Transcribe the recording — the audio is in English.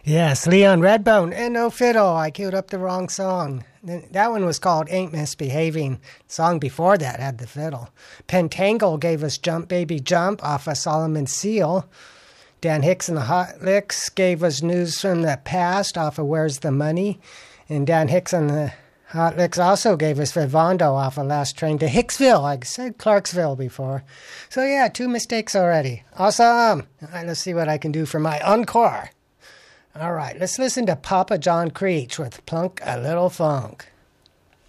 Yes, Leon Redbone and No Fiddle. I queued up the wrong song. That one was called Ain't Misbehaving. The song before that had the fiddle. Pentangle gave us Jump Baby Jump off of Solomon Seal. Dan Hicks and the Hot Licks gave us News from the Past off of Where's the Money. And Dan Hicks and the Hot Licks also gave us Vivondo off of Last Train to Hicksville. I said Clarksville before. So yeah, 2 mistakes already. Awesome. All right, let's see what I can do for my encore. All right, let's listen to Papa John Creech with Plunk a Little Funk.